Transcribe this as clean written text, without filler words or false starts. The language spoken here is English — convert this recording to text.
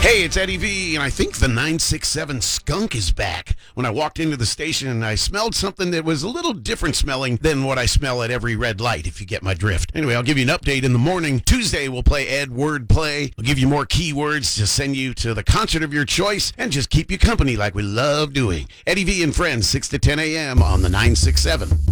Hey, it's Eddie V, and I think the 967 skunk is back. When I walked into the station, I smelled something that was a little different smelling than what I smell at every red light, if you get my drift. Anyway, I'll give you an update in the morning. Tuesday, we'll play Ed Word Play. I'll give you more keywords to send you to the concert of your choice and just keep you company like we love doing. Eddie V and Friends, 6 to 10 a.m. on the 967.